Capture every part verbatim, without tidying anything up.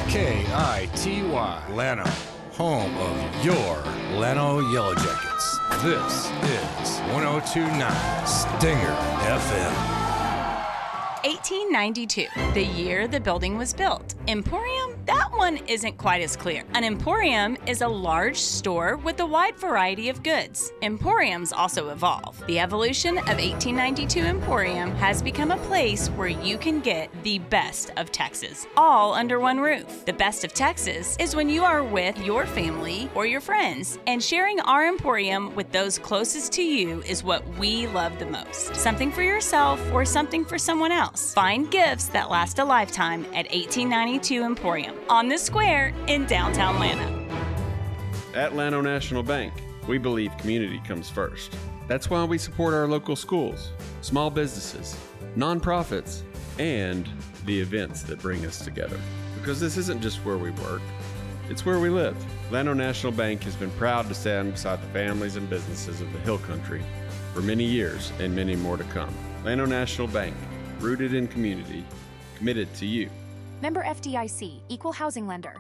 K I T Y, Llano, home of your Llano Yellow Jackets. This is one oh two point nine Stinger F M. eighteen ninety-two, the year the building was built. Emporium? That one isn't quite as clear. An emporium is a large store with a wide variety of goods. Emporiums also evolve. The evolution of eighteen ninety-two Emporium has become a place where you can get the best of Texas, all under one roof. The best of Texas is when you are with your family or your friends, and sharing our Emporium with those closest to you is what we love the most. Something for yourself or something for someone else. Find gifts that last a lifetime at eighteen ninety-two Emporium on the square in downtown Llano. At Llano National Bank, we believe community comes first. That's why we support our local schools, small businesses, nonprofits, and the events that bring us together. Because this isn't just where we work, it's where we live. Llano National Bank has been proud to stand beside the families and businesses of the Hill Country for many years and many more to come. Llano National Bank, rooted in community, committed to you. Member F D I C, Equal Housing Lender.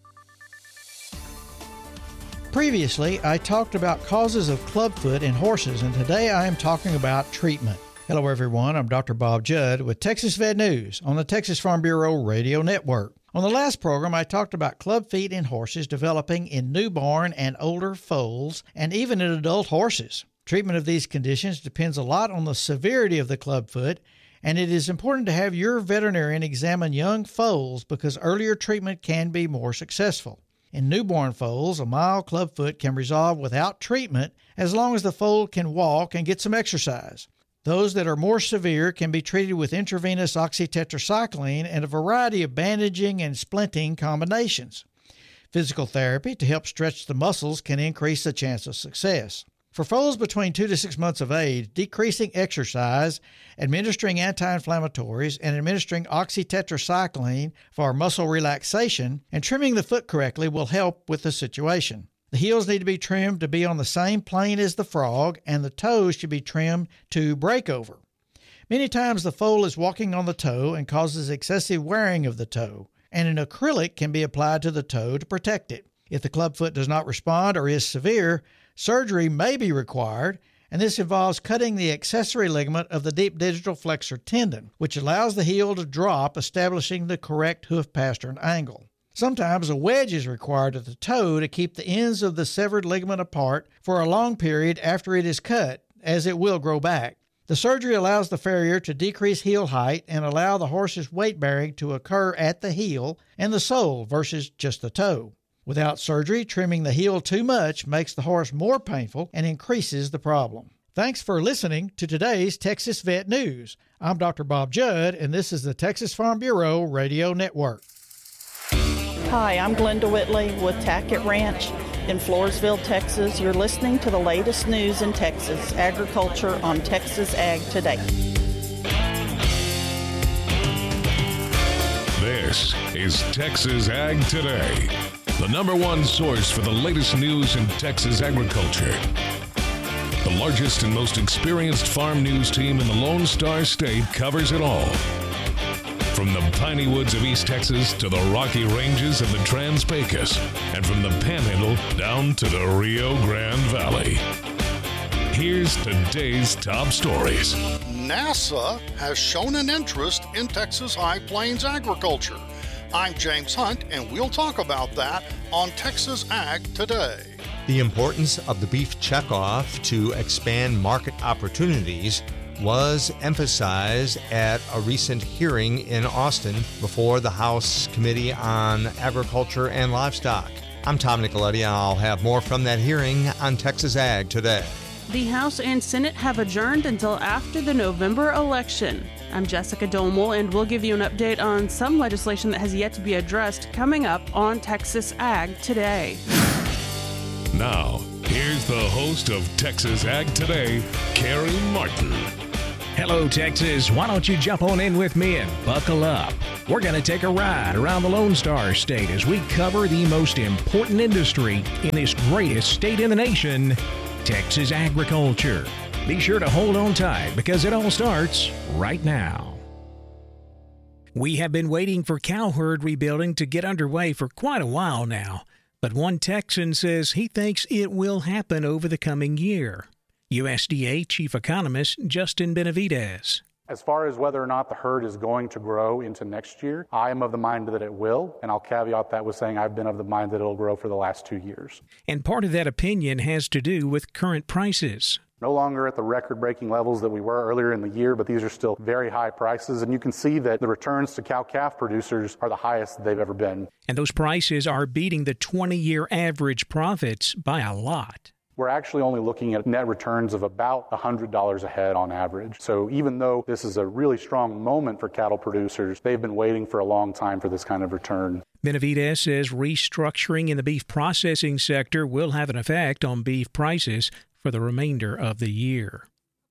Previously, I talked about causes of clubfoot in horses, and today I am talking about treatment. Hello, everyone. I'm Doctor Bob Judd with Texas Vet News on the Texas Farm Bureau Radio Network. On the last program, I talked about club feet in horses developing in newborn and older foals, and even in adult horses. Treatment of these conditions depends a lot on the severity of the clubfoot, and it is important to have your veterinarian examine young foals because earlier treatment can be more successful. In newborn foals, a mild clubfoot can resolve without treatment as long as the foal can walk and get some exercise. Those that are more severe can be treated with intravenous oxytetracycline and a variety of bandaging and splinting combinations. Physical therapy to help stretch the muscles can increase the chance of success. For foals between two to six months of age, decreasing exercise, administering anti-inflammatories, and administering oxytetracycline for muscle relaxation and trimming the foot correctly will help with the situation. The heels need to be trimmed to be on the same plane as the frog, and the toes should be trimmed to break over. Many times the foal is walking on the toe and causes excessive wearing of the toe, and an acrylic can be applied to the toe to protect it. If the clubfoot does not respond or is severe, surgery may be required, and this involves cutting the accessory ligament of the deep digital flexor tendon, which allows the heel to drop, establishing the correct hoof pastern angle. Sometimes a wedge is required at the toe to keep the ends of the severed ligament apart for a long period after it is cut, as it will grow back. The surgery allows the farrier to decrease heel height and allow the horse's weight bearing to occur at the heel and the sole versus just the toe. Without surgery, trimming the heel too much makes the horse more painful and increases the problem. Thanks for listening to today's Texas Vet News. I'm Doctor Bob Judd, and this is the Texas Farm Bureau Radio Network. Hi, I'm Glenda Whitley with Tackett Ranch in Floresville, Texas. You're listening to the latest news in Texas agriculture on Texas Ag Today. This is Texas Ag Today, the number one source for the latest news in Texas agriculture. The largest and most experienced farm news team in the Lone Star State covers it all. From the piney woods of East Texas to the rocky ranges of the Trans-Pecos, and from the Panhandle down to the Rio Grande Valley. Here's today's top stories. NASA has shown an interest in Texas High Plains agriculture. I'm James Hunt, and we'll talk about that on Texas Ag Today. The importance of the beef checkoff to expand market opportunities was emphasized at a recent hearing in Austin before the House Committee on Agriculture and Livestock. I'm Tom Nicoletti, and I'll have more from that hearing on Texas Ag Today. The House and Senate have adjourned until after the November election. I'm Jessica Domel, and we'll give you an update on some legislation that has yet to be addressed coming up on Texas Ag Today. Now, here's the host of Texas Ag Today, Carrie Martin. Hello, Texas. Why don't you jump on in with me and buckle up? We're going to take a ride around the Lone Star State as we cover the most important industry in this greatest state in the nation, Texas agriculture. Be sure to hold on tight because it all starts right now. We have been waiting for cow herd rebuilding to get underway for quite a while now, but one Texan says he thinks it will happen over the coming year. U S D A Chief Economist Justin Benavidez. As far as whether or not the herd is going to grow into next year, I am of the mind that it will, and I'll caveat that with saying I've been of the mind that it'll grow for the last two years. And part of that opinion has to do with current prices. No longer at the record-breaking levels that we were earlier in the year, but these are still very high prices, and you can see that the returns to cow-calf producers are the highest that they've ever been. And those prices are beating the twenty-year average profits by a lot. We're actually only looking at net returns of about one hundred dollars a head on average. So even though this is a really strong moment for cattle producers, they've been waiting for a long time for this kind of return. Benavidez says restructuring in the beef processing sector will have an effect on beef prices for the remainder of the year.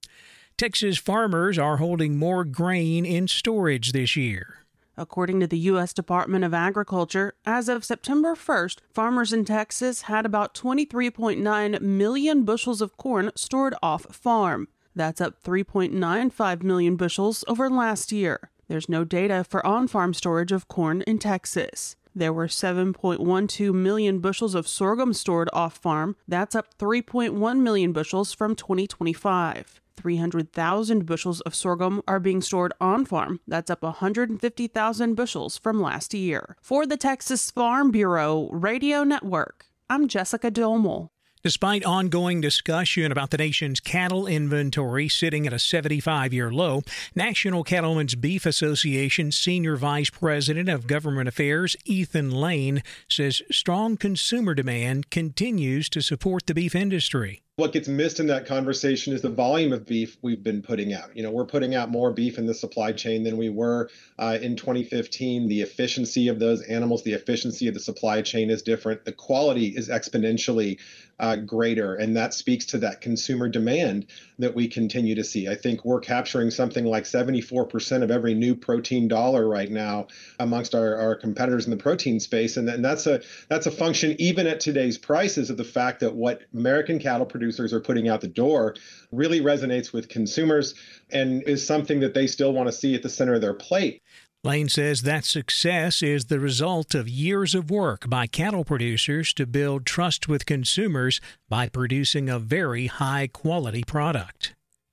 Texas farmers are holding more grain in storage this year. According to the U S Department of Agriculture, as of September first, farmers in Texas had about twenty-three point nine million bushels of corn stored off farm. That's up three point nine five million bushels over last year. There's no data for on-farm storage of corn in Texas. There were seven point one two million bushels of sorghum stored off-farm. That's up three point one million bushels from twenty twenty-five. three hundred thousand bushels of sorghum are being stored on-farm. That's up one hundred fifty thousand bushels from last year. For the Texas Farm Bureau Radio Network, I'm Jessica Domel. Despite ongoing discussion about the nation's cattle inventory sitting at a seventy-five-year low, National Cattlemen's Beef Association Senior Vice President of Government Affairs Ethan Lane says strong consumer demand continues to support the beef industry. What gets missed in that conversation is the volume of beef we've been putting out. You know, we're putting out more beef in the supply chain than we were uh, in twenty fifteen. The efficiency of those animals, the efficiency of the supply chain is different. The quality is exponentially uh, greater, and that speaks to that consumer demand that we continue to see. I think we're capturing something like seventy-four percent of every new protein dollar right now amongst our, our competitors in the protein space, and, and that's a that's a function even at today's prices of the fact that what American cattle producers are putting out the door really resonates with consumers and is something that they still want to see at the center of their plate. Lane says that success is the result of years of work by cattle producers to build trust with consumers by producing a very high-quality product.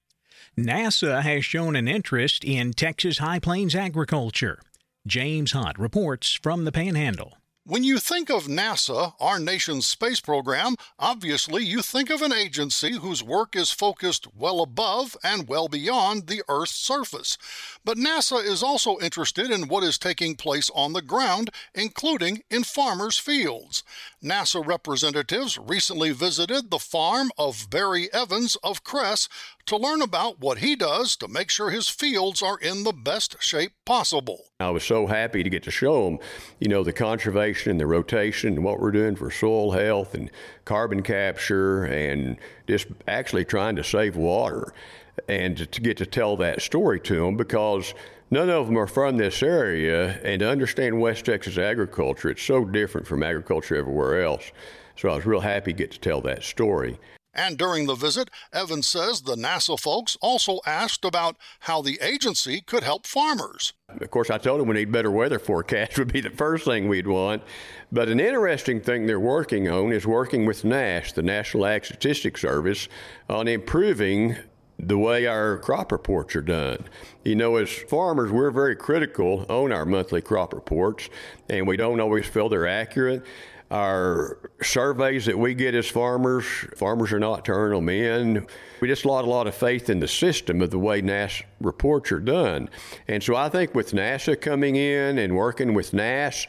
NASA has shown an interest in Texas High Plains agriculture. James Hunt reports from the Panhandle. When you think of NASA, our nation's space program, obviously you think of an agency whose work is focused well above and well beyond the Earth's surface. But NASA is also interested in what is taking place on the ground, including in farmers' fields. NASA representatives recently visited the farm of Barry Evans of Cress to learn about what he does to make sure his fields are in the best shape possible. I was so happy to get to show them, you know, the conservation and the rotation and what we're doing for soil health and carbon capture and just actually trying to save water, and to, to get to tell that story to them, because none of them are from this area, and to understand West Texas agriculture, it's so different from agriculture everywhere else. So I was real happy to get to tell that story. And during the visit, Evans says the NASA folks also asked about how the agency could help farmers. Of course, I told them we need better weather forecast would be the first thing we'd want. But an interesting thing they're working on is working with NASS, the National Ag Statistics Service, on improving the way our crop reports are done. You know, as farmers, we're very critical on our monthly crop reports, and we don't always feel they're accurate. Our surveys that we get as farmers, farmers are not turning them in. We just lost a lot of faith in the system of the way NASS reports are done. And so I think with NASA coming in and working with NASS,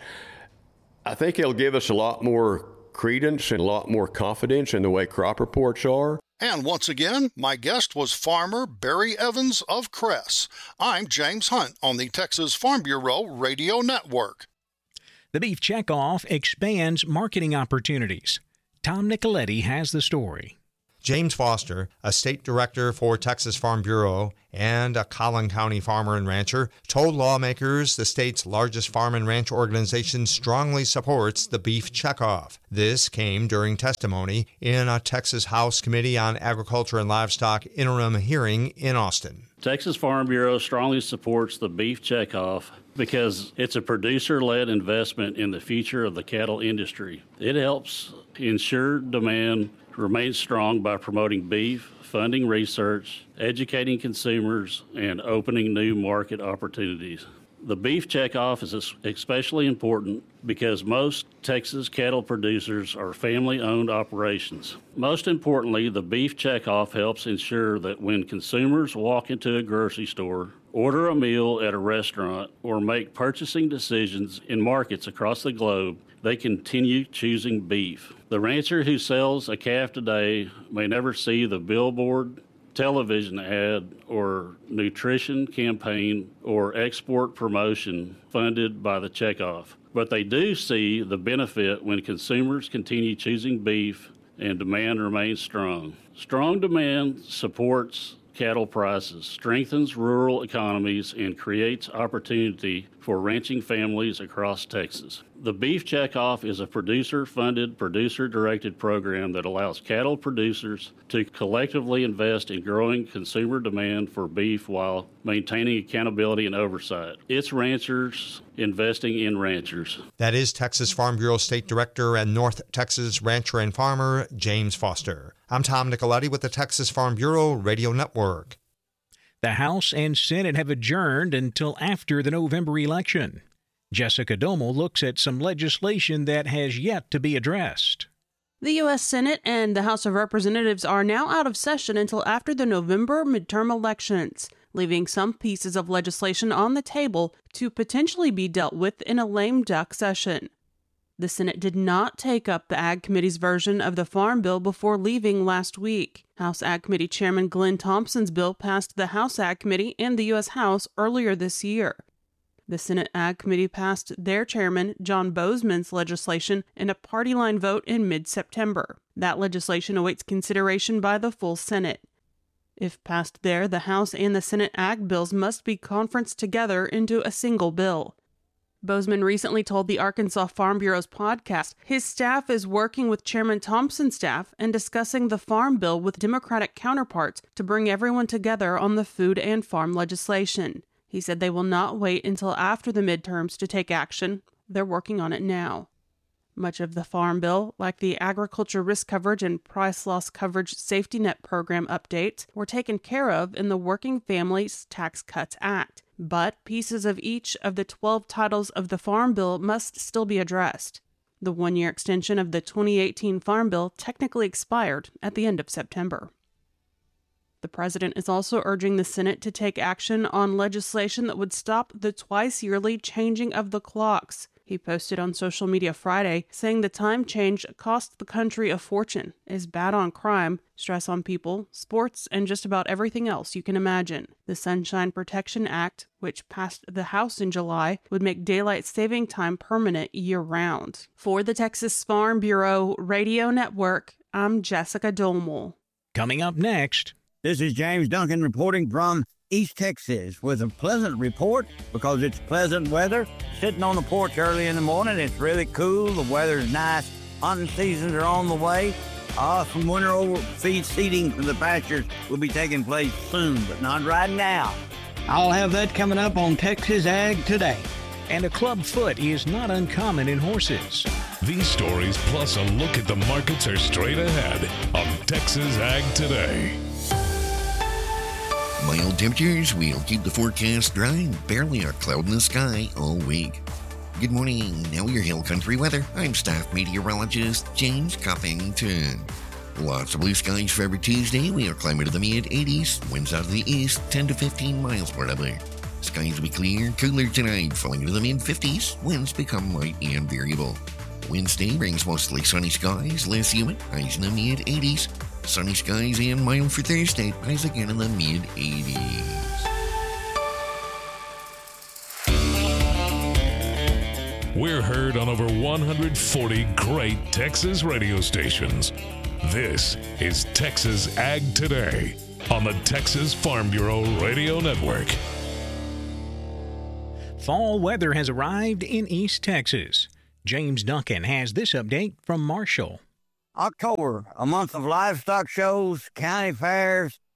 I think it'll give us a lot more credence and a lot more confidence in the way crop reports are. And once again, my guest was farmer Barry Evans of Cress. I'm James Hunt on the Texas Farm Bureau Radio Network. The Beef Checkoff expands marketing opportunities. Tom Nicoletti has the story. James Foster, a state director for Texas Farm Bureau and a Collin County farmer and rancher, told lawmakers the state's largest farm and ranch organization strongly supports the Beef Checkoff. This came during testimony in a Texas House Committee on Agriculture and Livestock interim hearing in Austin. Texas Farm Bureau strongly supports the Beef Checkoff because it's a producer-led investment in the future of the cattle industry. It helps ensure demand remains strong by promoting beef, funding research, educating consumers, and opening new market opportunities. The beef checkoff is especially important because most Texas cattle producers are family-owned operations. Most importantly, the beef checkoff helps ensure that when consumers walk into a grocery store, order a meal at a restaurant, or make purchasing decisions in markets across the globe, they continue choosing beef. The rancher who sells a calf today may never see the billboard, television ad, or nutrition campaign or export promotion funded by the checkoff. But they do see the benefit when consumers continue choosing beef and demand remains strong. Strong demand supports cattle prices, strengthens rural economies, and creates opportunity for ranching families across Texas. The Beef Checkoff is a producer-funded, producer-directed program that allows cattle producers to collectively invest in growing consumer demand for beef while maintaining accountability and oversight. It's ranchers investing in ranchers. That is Texas Farm Bureau State Director and North Texas rancher and farmer James Foster. I'm Tom Nicoletti with the Texas Farm Bureau Radio Network. The House and Senate have adjourned until after the November election. Jessica Domo looks at some legislation that has yet to be addressed. The U S Senate and the House of Representatives are now out of session until after the November midterm elections, leaving some pieces of legislation on the table to potentially be dealt with in a lame duck session. The Senate did not take up the Ag Committee's version of the Farm Bill before leaving last week. House Ag Committee Chairman Glenn Thompson's bill passed the House Ag Committee and the U S House earlier this year. The Senate Ag Committee passed their chairman, John Boozman's legislation in a party line vote in mid-September. That legislation awaits consideration by the full Senate. If passed there, the House and the Senate Ag bills must be conferenced together into a single bill. Boozman recently told the Arkansas Farm Bureau's podcast his staff is working with Chairman Thompson's staff and discussing the Farm Bill with Democratic counterparts to bring everyone together on the food and farm legislation. He said they will not wait until after the midterms to take action. They're working on it now. Much of the Farm Bill, like the Agriculture Risk Coverage and Price Loss Coverage Safety Net Program updates, were taken care of in the Working Families Tax Cuts Act. But pieces of each of the twelve titles of the Farm Bill must still be addressed. The one-year extension of the twenty eighteen Farm Bill technically expired at the end of September. The president is also urging the Senate to take action on legislation that would stop the twice-yearly changing of the clocks. He posted on social media Friday saying the time change costs the country a fortune, is bad on crime, stress on people, sports, and just about everything else you can imagine. The Sunshine Protection Act, which passed the House in July, would make daylight saving time permanent year-round. For the Texas Farm Bureau Radio Network, I'm Jessica Domel. Coming up next... This is James Duncan reporting from East Texas with a pleasant report because it's pleasant weather. Sitting on the porch early in the morning, it's really cool. The weather's nice. Hunting seasons are on the way. Uh, some winter overfeed seeding for the pastures will be taking place soon, but not right now. I'll have that coming up on Texas Ag Today. And a club foot is not uncommon in horses. These stories plus a look at the markets are straight ahead on Texas Ag Today. Mild temperatures will keep the forecast dry and barely a cloud in the sky all week. Good morning. Now your Hill Country weather. I'm staff meteorologist James Coppington. Lots of blue skies for every Tuesday. We are climbing to the mid eighties. Winds out of the east, ten to fifteen miles per hour. Skies will be clear, cooler tonight, falling into the mid fifties. Winds become light and variable. Wednesday brings mostly sunny skies, less humid, highs in the mid eighties. Sunny skies and mild for Thursday, highs again in the mid eighties. We're heard on over one hundred forty great Texas radio stations. This is Texas Ag Today on the Texas Farm Bureau Radio Network. Fall weather has arrived in East Texas. James Duncan has this update from Marshall. October, a month of livestock shows, county fairs,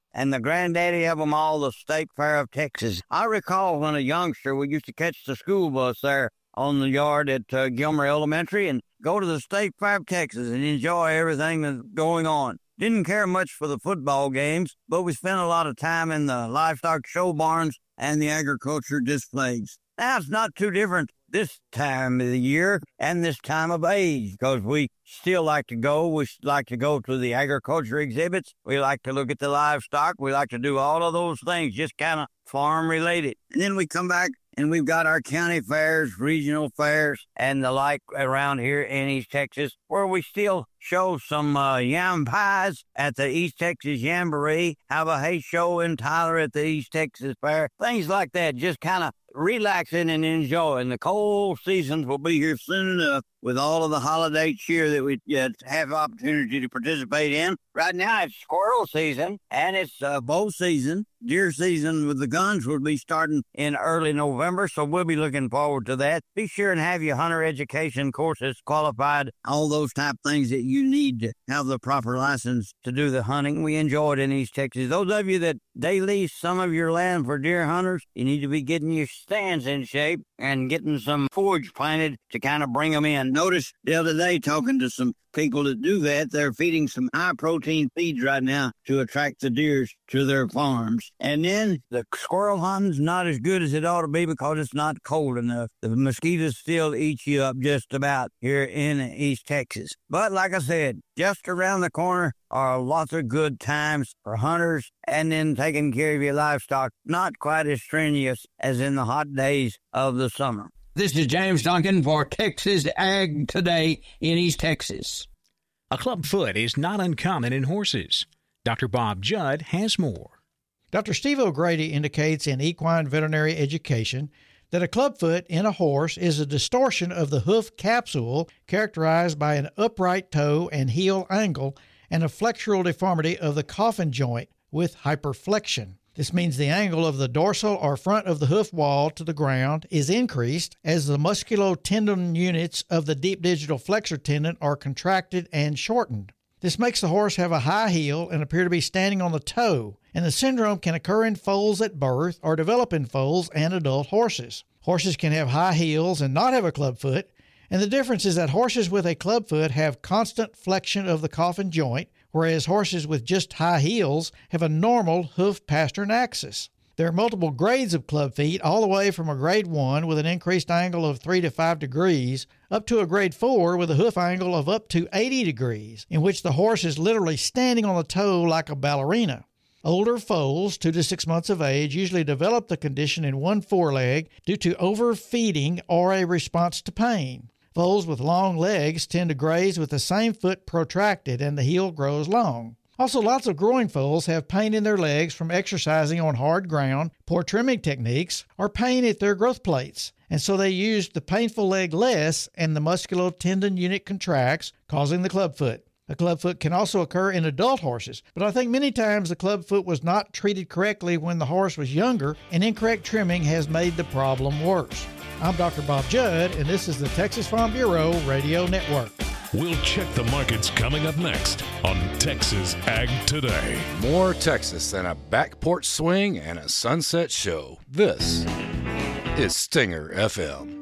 and the granddaddy of them all, the State Fair of Texas. I recall when a youngster, we used to catch the school bus there on the yard at uh, Gilmer Elementary and go to the State Fair of Texas and enjoy everything that's going on. Didn't care much for the football games, but we spent a lot of time in the livestock show barns and the agriculture displays. Now, it's not too different this time of the year and this time of age, because we still like to go. We like to go to the agriculture exhibits. We like to look at the livestock. We like to do all of those things, just kind of farm related. And then we come back and we've got our county fairs, regional fairs, and the like around here in East Texas, where we still show some uh, yam pies at the East Texas Jamboree, have a hay show in Tyler at the East Texas Fair, things like that, just kind of relaxing and enjoying. The cold seasons will be here soon enough with all of the holiday cheer that we uh, have opportunity to participate in. Right now it's squirrel season and it's uh, bow season. Deer season with the guns will be starting in early November, so we'll be looking forward to that. Be sure and have your hunter education courses qualified, all those type things that you need to have the proper license to do the hunting. We enjoy it in East Texas. Those of you that day lease some of your land for deer hunters, you need to be getting your stands in shape and getting some forage planted to kind of bring them in. Notice the other day talking to some people that do that, they're feeding some high-protein feeds right now to attract the deers to their farms. And then the squirrel hunting's not as good as it ought to be because it's not cold enough. The mosquitoes still eat you up just about here in East Texas. But like I said, just around the corner are lots of good times for hunters, and then taking care of your livestock, not quite as strenuous as in the hot days of the summer. This is James Duncan for Texas Ag Today in East Texas. A club foot is not uncommon in horses. Doctor Bob Judd has more. Doctor Steve O'Grady indicates in Equine Veterinary Education that a clubfoot in a horse is a distortion of the hoof capsule characterized by an upright toe and heel angle and a flexural deformity of the coffin joint with hyperflexion. This means the angle of the dorsal or front of the hoof wall to the ground is increased as the musculotendon units of the deep digital flexor tendon are contracted and shortened. This makes the horse have a high heel and appear to be standing on the toe, and the syndrome can occur in foals at birth or develop in foals and adult horses. Horses can have high heels and not have a clubfoot, and the difference is that horses with a clubfoot have constant flexion of the coffin joint, whereas horses with just high heels have a normal hoof pastern axis. There are multiple grades of club feet, all the way from a grade one with an increased angle of three to five degrees, up to a grade four with a hoof angle of up to eighty degrees, in which the horse is literally standing on the toe like a ballerina. Older foals, two to six months of age, usually develop the condition in one foreleg due to overfeeding or a response to pain. Foals with long legs tend to graze with the same foot protracted and the heel grows long. Also, lots of growing foals have pain in their legs from exercising on hard ground, poor trimming techniques, or pain at their growth plates, and so they use the painful leg less and the musculotendon unit contracts, causing the clubfoot. A clubfoot can also occur in adult horses, but I think many times the clubfoot was not treated correctly when the horse was younger, and incorrect trimming has made the problem worse. I'm Doctor Bob Judd, and this is the Texas Farm Bureau Radio Network. We'll check the markets coming up next on Texas Ag Today. More Texas than a back porch swing and a sunset show. This is Stinger F M.